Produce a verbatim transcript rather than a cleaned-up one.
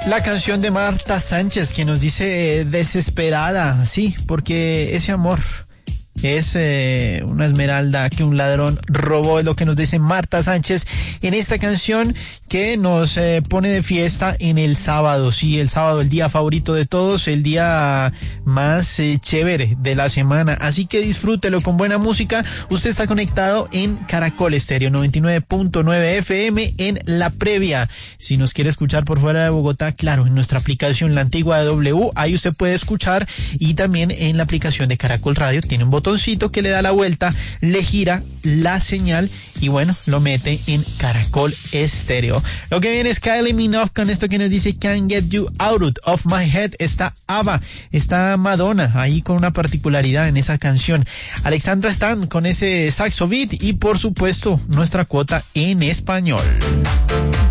La canción de Marta Sánchez que nos dice desesperada, sí, porque ese amor es eh, una esmeralda que un ladrón robó, es lo que nos dice Marta Sánchez en esta canción que nos eh, pone de fiesta en el sábado, sí, el sábado, el día favorito de todos, el día más eh, chévere de la semana, así que disfrútelo con buena música. Usted está conectado en Caracol Estéreo noventa y nueve punto nueve F M en la previa. Si nos quiere escuchar por fuera de Bogotá, claro, en nuestra aplicación, la antigua de W, ahí usted puede escuchar, y también en la aplicación de Caracol Radio tiene un botoncito que le da la vuelta, le gira la señal y bueno, lo mete en Caracol Estéreo. Lo que viene es Kylie Minogue con esto que nos dice Can't Get You Out of My Head. Está ABBA, está Madonna ahí con una particularidad en esa canción. Alexandra Stan con ese saxo beat y por supuesto nuestra cuota en español.